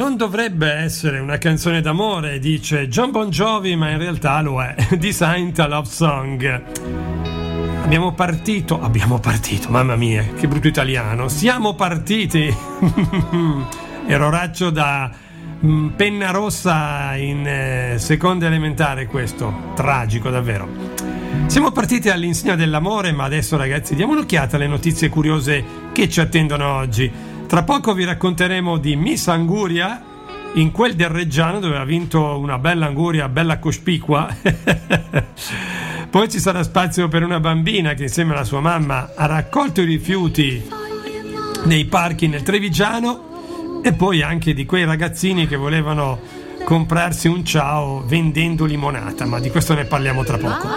non dovrebbe essere una canzone d'amore, dice John Bon Jovi, ma in realtà lo è. Designed a Love Song. Abbiamo partito, mamma mia, che brutto italiano. Siamo partiti. Erroraccio da penna rossa in seconda elementare, questo. Tragico, davvero. Siamo partiti all'insegna dell'amore, ma adesso, ragazzi, diamo un'occhiata alle notizie curiose che ci attendono oggi. Tra poco vi racconteremo di Miss Anguria in quel del Reggiano, dove ha vinto una bella anguria, bella cospicua. Poi ci sarà spazio per una bambina che insieme alla sua mamma ha raccolto i rifiuti nei parchi nel Trevigiano, e poi anche di quei ragazzini che volevano comprarsi un ciao vendendo limonata, ma di questo ne parliamo tra poco.